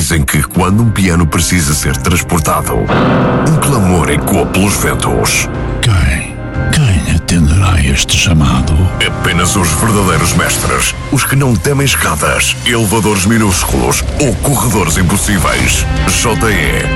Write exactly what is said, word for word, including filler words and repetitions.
Dizem que quando um piano precisa ser transportado, um clamor ecoa pelos ventos. Quem? Quem atenderá este chamado? Apenas os verdadeiros mestres, os que não temem escadas, elevadores minúsculos ou corredores impossíveis. J E